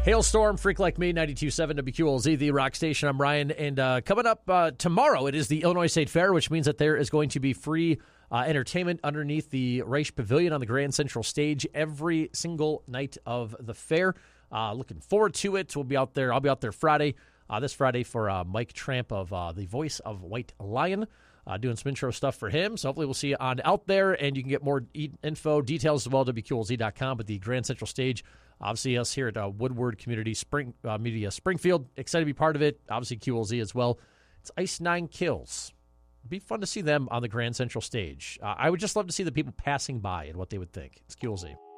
Hailstorm, Freak Like Me, 92.7 WQLZ, the rock station. I'm Ryan, and coming up tomorrow, it is the Illinois State Fair, which means that there is going to be free entertainment underneath the Reich Pavilion on the Grand Central Stage every single night of the fair. Looking forward to it. We'll be out there. I'll be out there Friday, this Friday for Mike Tramp of the voice of White Lion, doing some intro stuff for him. So hopefully we'll see you on out there, and you can get more info, details as well, WQLZ.com. But the Grand Central Stage, obviously, us here at Woodward Community Media Springfield, excited to be part of it. Obviously, QLZ as well. It's Ice Nine Kills. It'd be fun to see them on the Grand Central Stage. I would just love to see the people passing by and what they would think. It's QLZ.